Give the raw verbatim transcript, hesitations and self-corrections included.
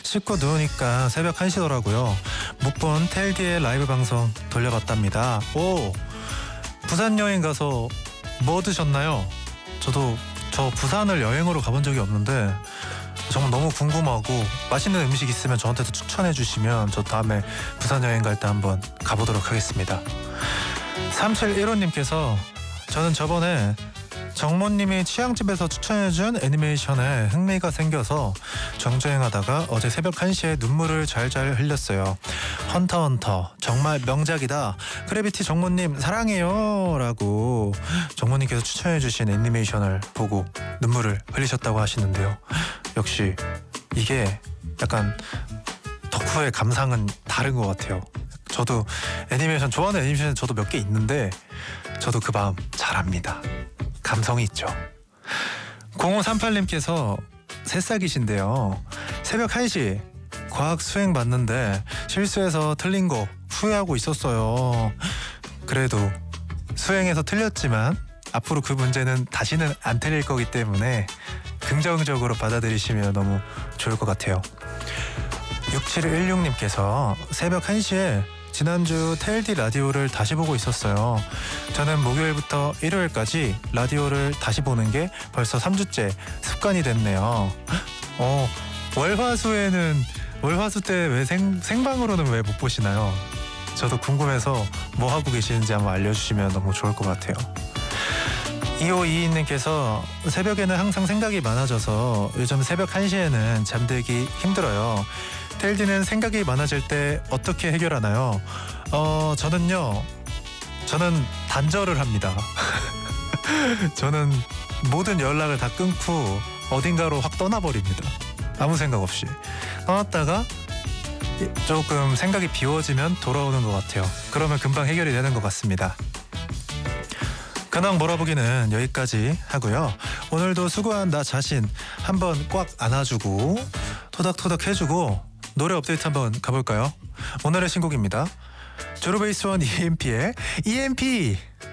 씻고 누우니까 새벽 한 시더라고요. 못 본 텔디의 라이브 방송 돌려봤답니다. 오! 부산 여행 가서 뭐 드셨나요? 저도 저 부산을 여행으로 가본 적이 없는데 정말 너무 궁금하고 맛있는 음식 있으면 저한테도 추천해 주시면 저 다음에 부산 여행 갈 때 한번 가보도록 하겠습니다. 삼칠일오님께서 저는 저번에 정모님이 취향집에서 추천해준 애니메이션에 흥미가 생겨서 정주행하다가 어제 새벽 한 시에 눈물을 잘잘 흘렸어요. 헌터헌터 정말 명작이다. 크래비티 정모님 사랑해요 라고 정모님께서 추천해주신 애니메이션을 보고 눈물을 흘리셨다고 하시는데요. 역시 이게 약간 덕후의 감상은 다른 것 같아요. 저도 애니메이션 좋아하는 애니메이션 저도 몇 개 있는데 저도 그 마음 잘 압니다. 감성이 있죠. 공오삼팔님께서 새싹이신데요. 새벽 한 시 과학 수행 봤는데 실수해서 틀린 거 후회하고 있었어요. 그래도 수행해서 틀렸지만 앞으로 그 문제는 다시는 안 틀릴 거기 때문에 긍정적으로 받아들이시면 너무 좋을 것 같아요. 육칠일육님께서 새벽 한 시에 지난주 테일디 라디오를 다시 보고 있었어요. 저는 목요일부터 일요일까지 라디오를 다시 보는 게 벌써 삼 주째 습관이 됐네요. 어, 월화수에는 월화수 때 왜 생방으로는 왜 못 보시나요? 저도 궁금해서 뭐 하고 계시는지 한번 알려주시면 너무 좋을 것 같아요. 이오이이님께서 새벽에는 항상 생각이 많아져서 요즘 새벽 한 시에는 잠들기 힘들어요. 텔디는 생각이 많아질 때 어떻게 해결하나요? 어, 저는요. 저는 단절을 합니다. 저는 모든 연락을 다 끊고 어딘가로 확 떠나버립니다. 아무 생각 없이. 떠났다가 조금 생각이 비워지면 돌아오는 것 같아요. 그러면 금방 해결이 되는 것 같습니다. 근황 몰아보기는 여기까지 하고요. 오늘도 수고한 나 자신 한번 꽉 안아주고 토닥토닥 해주고 노래 업데이트 한번 가볼까요? 오늘의 신곡입니다. 제로베이스원 이엠피의 이엠피.